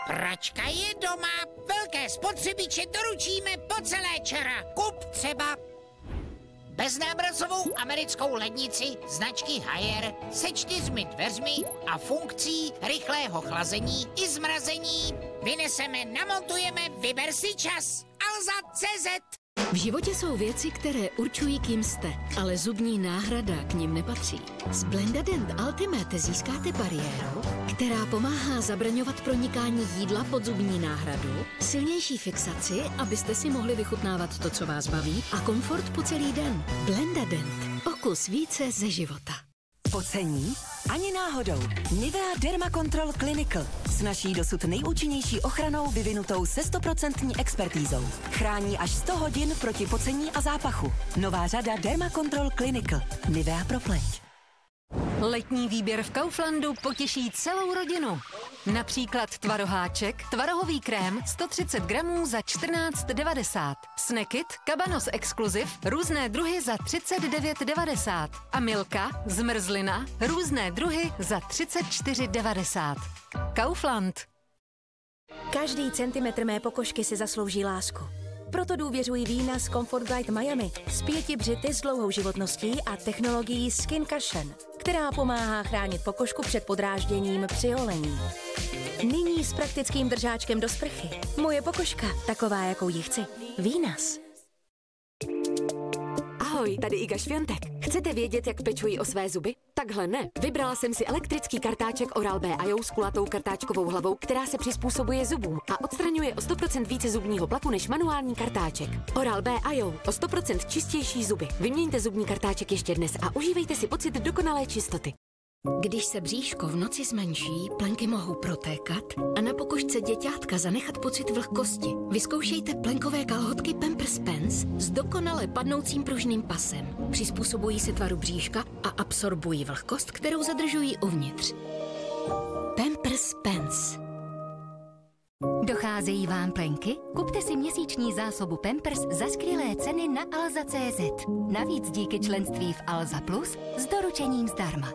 Pračka je doma, velké spotřebiče doručíme po celé ČR. Kup třeba beznábrazovou americkou lednici značky Haier se 4 dveřmi a funkcí rychlého chlazení i zmrazení. Vyneseme, namontujeme, vyber si čas. Alza.cz. V životě jsou věci, které určují, kým jste, ale zubní náhrada k nim nepatří. S Blendadent Ultimate získáte bariéru, která pomáhá zabraňovat pronikání jídla pod zubní náhradu, silnější fixaci, abyste si mohli vychutnávat to, co vás baví, a komfort po celý den. Blendadent. O kus více ze života. Pocení? Ani náhodou. Nivea Derma Control Clinical s naší dosud nejúčinnější ochranou vyvinutou se 100% expertízou. Chrání až 100 hodin proti pocení a zápachu. Nová řada Derma Control Clinical. Nivea pro pleť. Letní výběr v Kauflandu potěší celou rodinu. Například tvaroháček, tvarohový krém 130 gramů za 14,90. Snackit, Cabanos Exclusive, různé druhy za 39,90. A Milka, zmrzlina, různé druhy za 34,90. Kaufland. Každý centimetr mé pokožky si zaslouží lásku. Proto důvěřuji vína z Comfort Guide Miami s 5 břity s dlouhou životností a technologií Skin Cushion, která pomáhá chránit pokožku před podrážděním při holení. Nyní s praktickým držáčkem do sprchy. Moje pokožka, taková, jakou ji chci. Vínas. Ahoj, tady Iga Šviontek. Chcete vědět, jak pečuji o své zuby? Takhle ne. Vybrala jsem si elektrický kartáček Oral-B IO s kulatou kartáčkovou hlavou, která se přizpůsobuje zubům a odstraňuje o 100% více zubního plaku než manuální kartáček. Oral-B IO, o 100% čistější zuby. Vyměňte zubní kartáček ještě dnes a užívejte si pocit dokonalé čistoty. Když se bříško v noci zmenší, plenky mohou protékat a na pokožce děťátka zanechat pocit vlhkosti. Vyzkoušejte plenkové kalhotky Pampers Pants s dokonale padnoucím pružným pasem. Přizpůsobují se tvaru bříška a absorbují vlhkost, kterou zadržují uvnitř. Pampers Pants. Docházejí vám plenky? Kupte si měsíční zásobu Pampers za skvělé ceny na Alza.cz. Navíc díky členství v Alza Plus s doručením zdarma.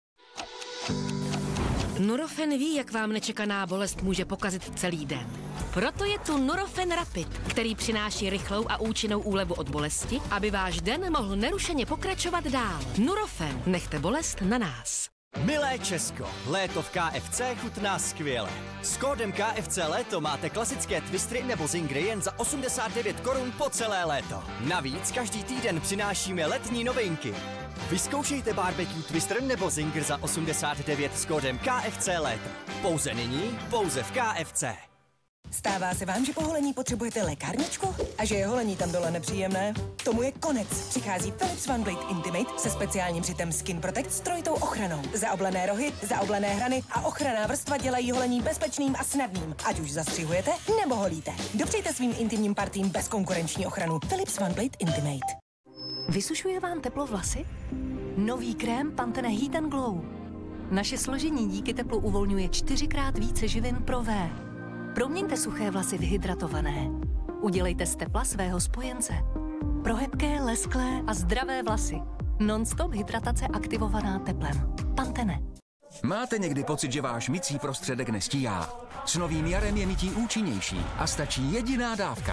Nurofen ví, jak vám nečekaná bolest může pokazit celý den. Proto je tu Nurofen Rapid, který přináší rychlou a účinnou úlevu od bolesti, aby váš den mohl nerušeně pokračovat dál. Nurofen, nechte bolest na nás. Milé Česko, léto v KFC chutná skvěle. S kódem KFC léto máte klasické twistry nebo zingry jen za 89 korun po celé léto. Navíc každý týden přinášíme letní novinky. Vyzkoušejte barbecue twister nebo zinger za 89 s kódem KFC léto. Pouze nyní, pouze v KFC. Stává se vám, že po holení potřebujete lékárničku? A že je holení tam dole nepříjemné? Tomu je konec. Přichází Philips OneBlade Intimate se speciálním břitem Skin Protect s trojitou ochranou. Zaoblené rohy, zaoblené hrany a ochranná vrstva dělají holení bezpečným a snadným. Ať už zastřihujete nebo holíte. Dopřejte svým intimním partím bezkonkurenční ochranu. Philips OneBlade Intimate. Vysušuje vám teplo vlasy? Nový krém Pantene Heat and Glow. Naše složení díky teplu uvolňuje 4krát více živin pro V. Proměňte suché vlasy v hydratované. Udělejte z tepla svého spojence. Pro hebké, lesklé a zdravé vlasy. Non-stop hydratace aktivovaná teplem. Pantene. Máte někdy pocit, že váš mycí prostředek nestíhá? S novým jarem je mytí účinnější a stačí jediná dávka.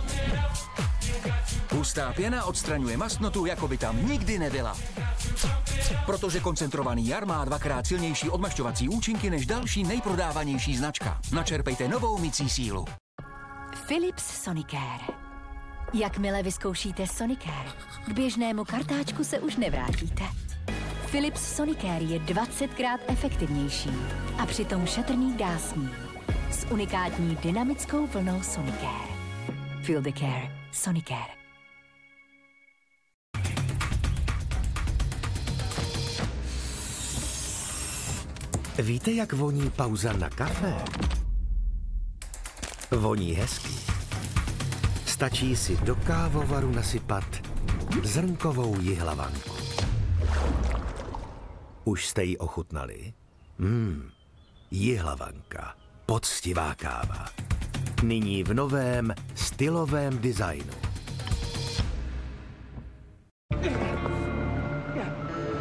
Hustá pěna odstraňuje mastnotu, jako by tam nikdy nebyla. Protože koncentrovaný jar má 2krát silnější odmašťovací účinky než další nejprodávanější značka. Načerpejte novou mycí sílu. Philips Sonicare. Jakmile vyzkoušíte Sonicare, k běžnému kartáčku se už nevrátíte. Philips Sonicare je 20krát efektivnější a přitom šetrný k dásní. S unikátní dynamickou vlnou Sonicare. Feel the care. Sonicare. Víte, jak voní pauza na kafe? Voní hezky. Stačí si do kávovaru nasypat zrnkovou jihlavanku. Už jste ji ochutnali? Jihlavanka. Poctivá káva. Nyní v novém stylovém designu.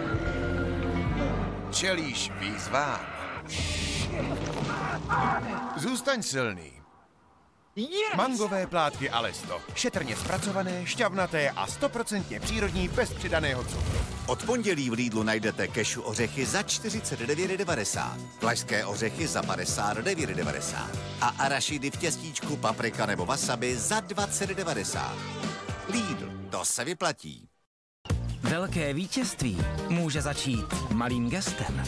Čelíš výzvám? Zůstaň silný. Mangové plátky Alesto. Šetrně zpracované, šťavnaté a 100% přírodní bez přidaného cukru. Od pondělí v Lidlu najdete kešu ořechy za 49,90, vlašské ořechy za 59,90 a arašidy v těstíčku, paprika nebo wasabi za 20,90. Lidl, to se vyplatí. Velké vítězství může začít malým gestem.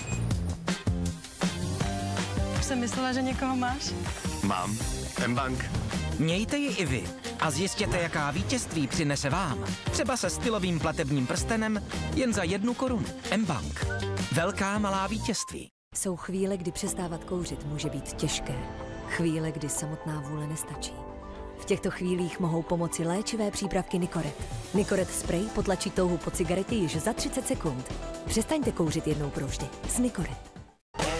Už jsem myslela, že někoho máš. Mám. M-Bank. Mějte ji i vy a zjistěte, jaká vítězství přinese vám. Třeba se stylovým platebním prstenem jen za 1 korunu. M-Bank. Velká malá vítězství. Jsou chvíle, kdy přestávat kouřit může být těžké. Chvíle, kdy samotná vůle nestačí. V těchto chvílích mohou pomoci léčivé přípravky Nicoret. Nicoret spray potlačí touhu po cigaretě již za 30 sekund. Přestaňte kouřit jednou provždy. S Nicoret.